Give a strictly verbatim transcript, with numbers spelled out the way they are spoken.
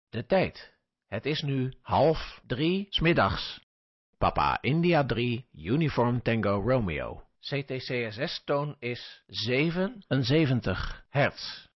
De tijd. Het is nu half drie 's middags. Papa India drie, Uniform Tango Romeo. C T C S S-toon is zevenenzeventig hertz.